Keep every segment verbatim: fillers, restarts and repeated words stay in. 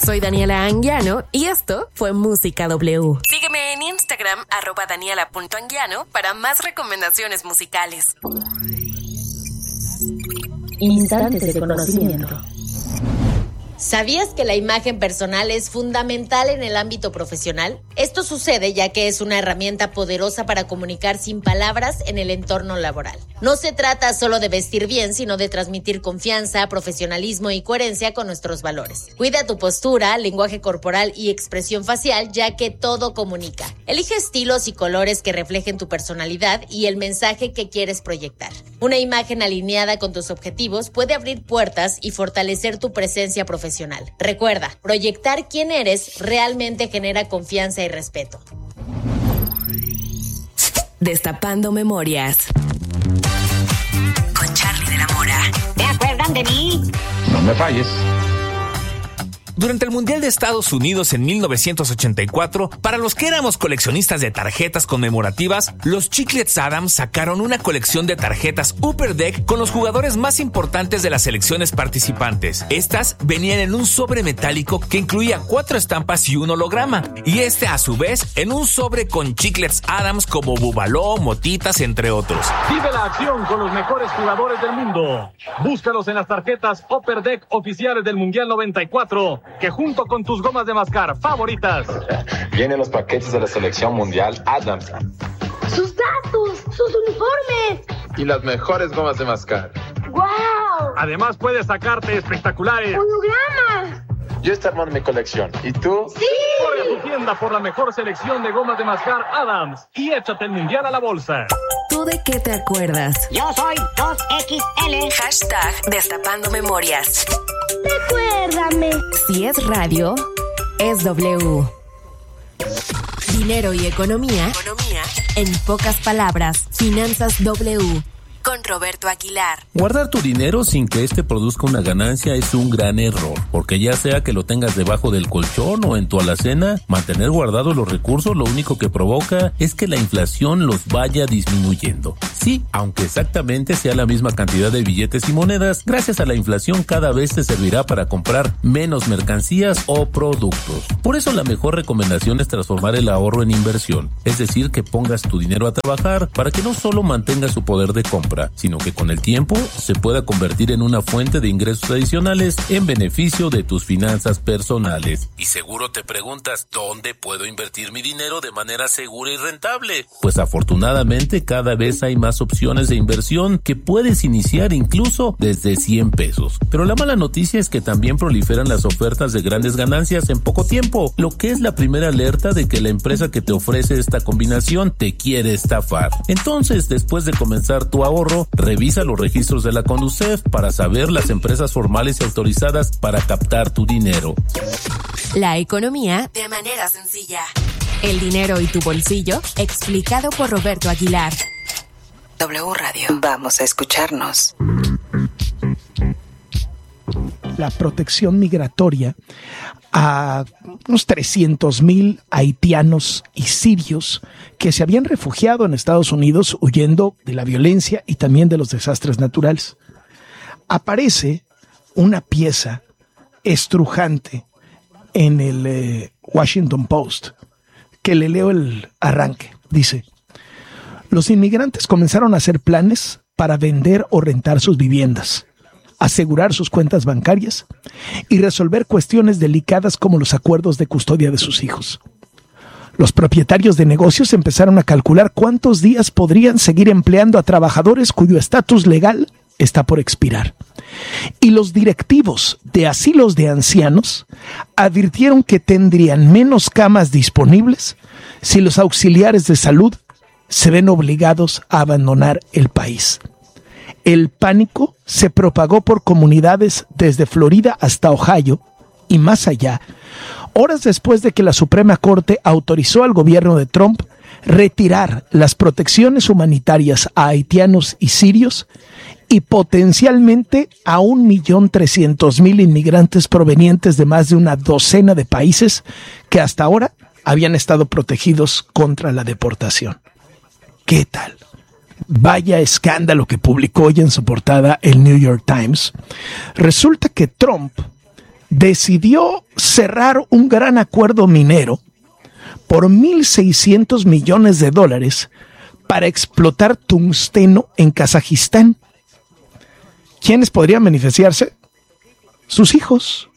Soy Daniela Anguiano y esto fue Música W. Sígueme en Instagram, arroba daniela punto anguiano, para más recomendaciones musicales. Instantes de conocimiento. ¿Sabías que la imagen personal es fundamental en el ámbito profesional? Esto sucede ya que es una herramienta poderosa para comunicar sin palabras en el entorno laboral. No se trata solo de vestir bien, sino de transmitir confianza, profesionalismo y coherencia con nuestros valores. Cuida tu postura, lenguaje corporal y expresión facial, ya que todo comunica. Elige estilos y colores que reflejen tu personalidad y el mensaje que quieres proyectar. Una imagen alineada con tus objetivos puede abrir puertas y fortalecer tu presencia profesional. Recuerda, proyectar quién eres realmente genera confianza y respeto. Destapando memorias. Con Charly de la Mora. ¿Te acuerdan de mí? No me falles. Durante el Mundial de Estados Unidos en mil novecientos ochenta y cuatro, para los que éramos coleccionistas de tarjetas conmemorativas, los Chiclets Adams sacaron una colección de tarjetas Upper Deck con los jugadores más importantes de las selecciones participantes. Estas venían en un sobre metálico que incluía cuatro estampas y un holograma, y este a su vez en un sobre con Chiclets Adams como Bubaló, Motitas, entre otros. Vive la acción con los mejores jugadores del mundo. Búscalos en las tarjetas Upper Deck oficiales del Mundial noventa y cuatro, que junto con tus gomas de mascar favoritas vienen los paquetes de la selección mundial Adams, sus datos, sus uniformes y las mejores gomas de mascar. ¡Wow! Además puedes sacarte espectaculares hologramas. Yo estoy armando mi colección. ¿Y tú? ¡Sí! Corre a tu tienda por la mejor selección de gomas de mascar Adams y échate el mundial a la bolsa. ¿Tú de qué te acuerdas? Yo soy dos equis ele. Hashtag Destapando Memorias. Recuérdame. Si es radio, es W. Dinero y economía. Economía. En pocas palabras, Finanzas W. Con Roberto Aguilar. Guardar tu dinero sin que este produzca una ganancia es un gran error, porque ya sea que lo tengas debajo del colchón o en tu alacena, mantener guardados los recursos lo único que provoca es que la inflación los vaya disminuyendo. Sí, aunque exactamente sea la misma cantidad de billetes y monedas, gracias a la inflación cada vez te servirá para comprar menos mercancías o productos. Por eso la mejor recomendación es transformar el ahorro en inversión, es decir, que pongas tu dinero a trabajar para que no solo mantenga su poder de compra, sino que con el tiempo se pueda convertir en una fuente de ingresos adicionales en beneficio de tus finanzas personales. Y seguro te preguntas, ¿dónde puedo invertir mi dinero de manera segura y rentable? Pues afortunadamente cada vez hay más opciones de inversión que puedes iniciar incluso desde cien pesos. Pero la mala noticia es que también proliferan las ofertas de grandes ganancias en poco tiempo, lo que es la primera alerta de que la empresa que te ofrece esta combinación te quiere estafar. Entonces, después de comenzar tu ahorro, revisa los registros de la Conducef para saber las empresas formales y autorizadas para captar tu dinero. La economía de manera sencilla. El dinero y tu bolsillo, explicado por Roberto Aguilar. W Radio. Vamos a escucharnos. La protección migratoria a unos trescientos mil haitianos y sirios que se habían refugiado en Estados Unidos huyendo de la violencia y también de los desastres naturales. Aparece una pieza estrujante en el eh, Washington Post, que le leo el arranque. Dice: los inmigrantes comenzaron a hacer planes para vender o rentar sus viviendas, asegurar sus cuentas bancarias y resolver cuestiones delicadas como los acuerdos de custodia de sus hijos. Los propietarios de negocios empezaron a calcular cuántos días podrían seguir empleando a trabajadores cuyo estatus legal está por expirar. Y los directivos de asilos de ancianos advirtieron que tendrían menos camas disponibles si los auxiliares de salud se ven obligados a abandonar el país. El pánico se propagó por comunidades desde Florida hasta Ohio y más allá, horas después de que la Suprema Corte autorizó al gobierno de Trump retirar las protecciones humanitarias a haitianos y sirios y potencialmente a un millón trescientos mil inmigrantes provenientes de más de una docena de países que hasta ahora habían estado protegidos contra la deportación. ¿Qué tal? Vaya escándalo que publicó hoy en su portada el New York Times. Resulta que Trump decidió cerrar un gran acuerdo minero por mil seiscientos millones de dólares para explotar tungsteno en Kazajistán. ¿Quiénes podrían beneficiarse? Sus hijos.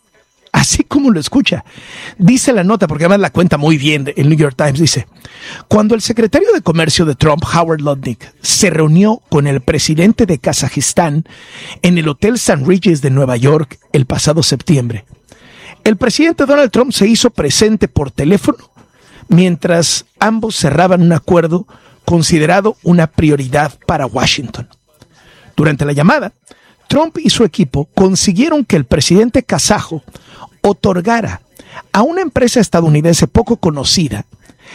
Así como lo escucha. Dice la nota, porque además la cuenta muy bien el New York Times, dice: cuando el secretario de Comercio de Trump, Howard Lutnick, se reunió con el presidente de Kazajistán en el Hotel San Regis de Nueva York el pasado septiembre, el presidente Donald Trump se hizo presente por teléfono mientras ambos cerraban un acuerdo considerado una prioridad para Washington. Durante la llamada, Trump y su equipo consiguieron que el presidente kazajo otorgara a una empresa estadounidense poco conocida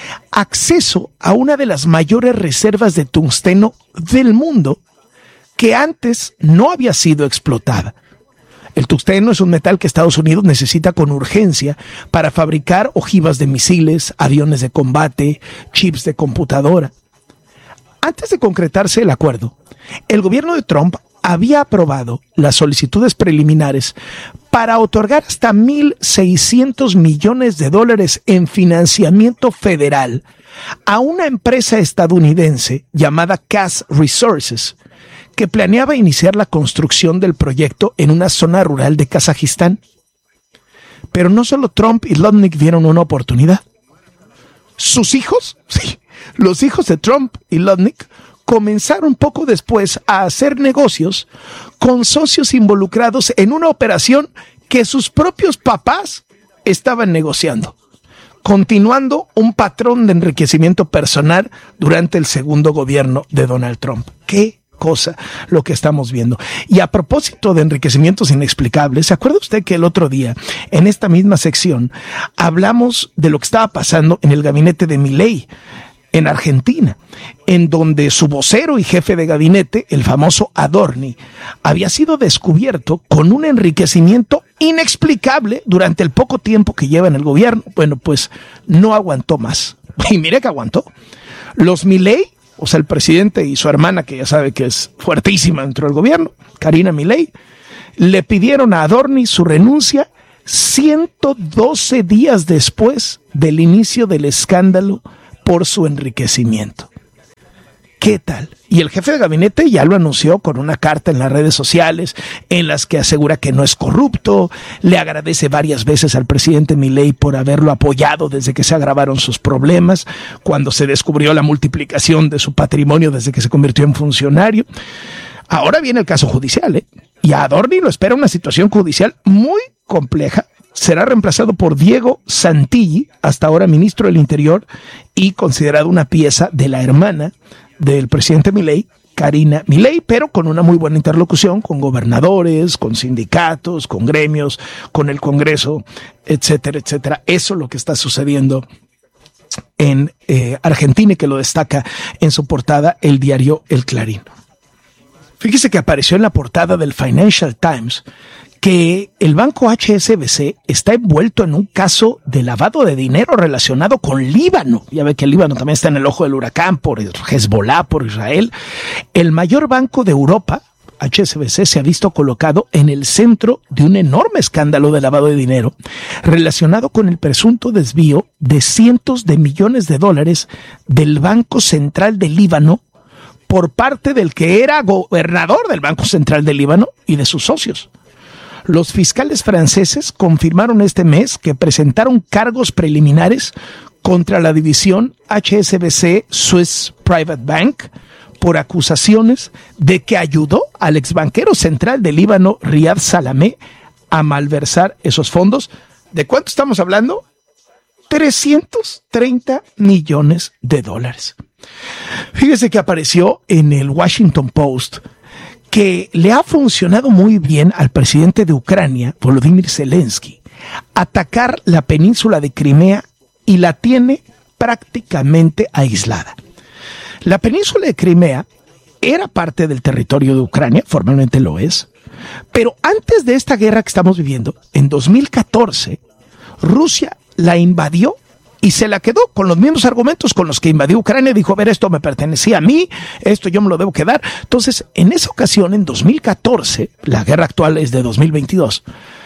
acceso a una de las mayores reservas de tungsteno del mundo que antes no había sido explotada. El tungsteno es un metal que Estados Unidos necesita con urgencia para fabricar ojivas de misiles, aviones de combate, chips de computadora. Antes de concretarse el acuerdo, el gobierno de Trump había aprobado las solicitudes preliminares para otorgar hasta mil seiscientos millones de dólares en financiamiento federal a una empresa estadounidense llamada Kaz Resources, que planeaba iniciar la construcción del proyecto en una zona rural de Kazajistán. Pero no solo Trump y Lutnick vieron una oportunidad. Sus hijos, sí, los hijos de Trump y Lutnick, comenzaron poco después a hacer negocios con socios involucrados en una operación que sus propios papás estaban negociando, continuando un patrón de enriquecimiento personal durante el segundo gobierno de Donald Trump. ¿Qué cosa lo que estamos viendo? Y a propósito de enriquecimientos inexplicables, ¿se acuerda usted que el otro día, en esta misma sección, hablamos de lo que estaba pasando en el gabinete de Milei en Argentina, en donde su vocero y jefe de gabinete, el famoso Adorni, había sido descubierto con un enriquecimiento inexplicable durante el poco tiempo que lleva en el gobierno? Bueno, pues no aguantó más. Y mire que aguantó. Los Milei, o sea, el presidente y su hermana, que ya sabe que es fuertísima dentro del gobierno, Karina Milei, le pidieron a Adorni su renuncia ciento doce días después del inicio del escándalo por su enriquecimiento. ¿Qué tal? Y el jefe de gabinete ya lo anunció con una carta en las redes sociales en las que asegura que no es corrupto, le agradece varias veces al presidente Milei por haberlo apoyado desde que se agravaron sus problemas, cuando se descubrió la multiplicación de su patrimonio desde que se convirtió en funcionario. Ahora viene el caso judicial, ¿eh? Y a Adorni lo espera una situación judicial muy compleja. Será reemplazado por Diego Santilli, hasta ahora ministro del Interior y considerado una pieza de la hermana del presidente Milei, Karina Milei, pero con una muy buena interlocución con gobernadores, con sindicatos, con gremios, con el Congreso, etcétera, etcétera. Eso es lo que está sucediendo en eh, Argentina, y que lo destaca en su portada el diario El Clarín. Fíjese que apareció en la portada del Financial Times que el banco H S B C está envuelto en un caso de lavado de dinero relacionado con Líbano. Ya ve que el Líbano también está en el ojo del huracán por Hezbollah, por Israel. El mayor banco de Europa, H S B C, se ha visto colocado en el centro de un enorme escándalo de lavado de dinero relacionado con el presunto desvío de cientos de millones de dólares del Banco Central del Líbano por parte del que era gobernador del Banco Central del Líbano y de sus socios. Los fiscales franceses confirmaron este mes que presentaron cargos preliminares contra la división H S B C Swiss Private Bank por acusaciones de que ayudó al exbanquero central del Líbano, Riyad Salamé, a malversar esos fondos. ¿De cuánto estamos hablando? trescientos treinta millones de dólares. Fíjese que apareció en el Washington Post que le ha funcionado muy bien al presidente de Ucrania, Volodymyr Zelensky, atacar la península de Crimea, y la tiene prácticamente aislada. La península de Crimea era parte del territorio de Ucrania, formalmente lo es, pero antes de esta guerra que estamos viviendo, en dos mil catorce, Rusia la invadió y se la quedó con los mismos argumentos con los que invadió Ucrania. Dijo, a ver, esto me pertenecía a mí, esto yo me lo debo quedar. Entonces, en esa ocasión, en dos mil catorce, la guerra actual es de dos mil veintidós,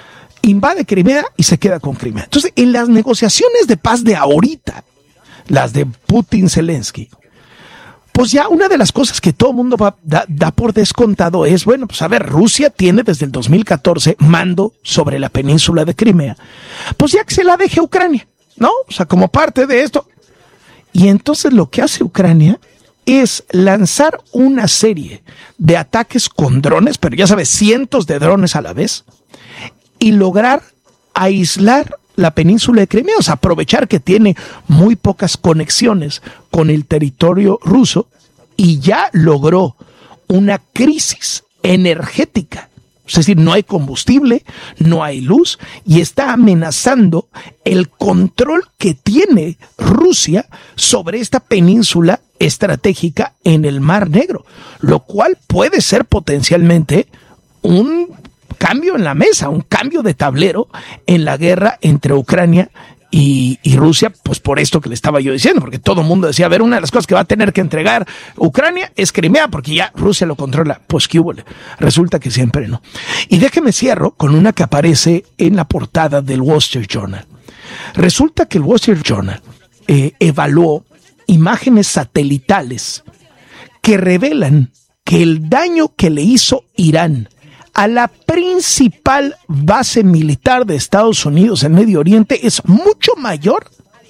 invade Crimea y se queda con Crimea. Entonces, en las negociaciones de paz de ahorita, las de Putin-Zelensky, pues ya una de las cosas que todo el mundo va, da, da por descontado es, bueno, pues a ver, Rusia tiene desde el dos mil catorce mando sobre la península de Crimea. Pues ya que se la deje a Ucrania, ¿no? O sea, como parte de esto. Y entonces lo que hace Ucrania es lanzar una serie de ataques con drones, pero ya sabes, cientos de drones a la vez, y lograr aislar la península de Crimea, o sea, aprovechar que tiene muy pocas conexiones con el territorio ruso y ya logró una crisis energética. Es decir, no hay combustible, no hay luz y está amenazando el control que tiene Rusia sobre esta península estratégica en el Mar Negro, lo cual puede ser potencialmente un cambio en la mesa, un cambio de tablero en la guerra entre Ucrania y, y Rusia, pues por esto que le estaba yo diciendo, porque todo el mundo decía, a ver, una de las cosas que va a tener que entregar Ucrania es Crimea, porque ya Rusia lo controla. Pues qué hubo, resulta que siempre no. Y déjeme cierro con una que aparece en la portada del Wall Street Journal. Resulta que el Wall Street Journal eh, evaluó imágenes satelitales que revelan que el daño que le hizo Irán a la principal base militar de Estados Unidos en Medio Oriente es mucho mayor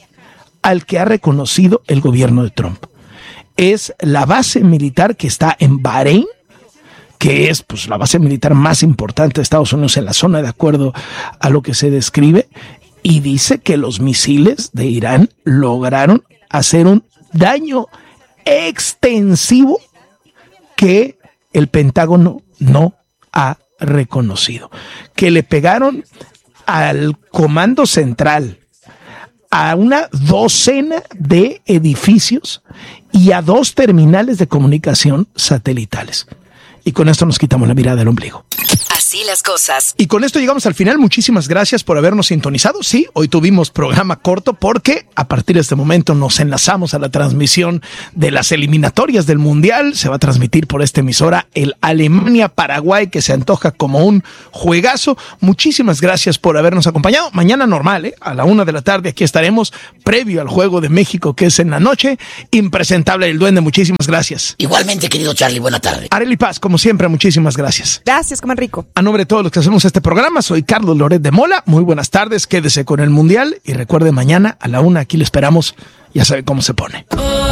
al que ha reconocido el gobierno de Trump. Es la base militar que está en Bahrein, que es pues la base militar más importante de Estados Unidos en la zona, de acuerdo a lo que se describe, y dice que los misiles de Irán lograron hacer un daño extensivo que el Pentágono no ha reconocido, que le pegaron al comando central, a una docena de edificios y a dos terminales de comunicación satelitales. Y con esto nos quitamos la mirada del ombligo. Así las cosas. Y con esto llegamos al final. Muchísimas gracias por habernos sintonizado. Sí, hoy tuvimos programa corto porque a partir de este momento nos enlazamos a la transmisión de las eliminatorias del Mundial. Se va a transmitir por esta emisora el Alemania-Paraguay, que se antoja como un juegazo. Muchísimas gracias por habernos acompañado. Mañana normal, ¿eh? A la una de la tarde aquí estaremos, previo al juego de México, que es en la noche. Impresentable el Duende, muchísimas gracias. Igualmente, querido Charlie, buena tarde. Arely Paz, como siempre, muchísimas gracias. Gracias, coman rico. A nombre de todos los que hacemos este programa, soy Carlos Loret de Mola. Muy buenas tardes, quédese con el Mundial y recuerde, mañana a la una aquí le esperamos. Ya sabe cómo se pone.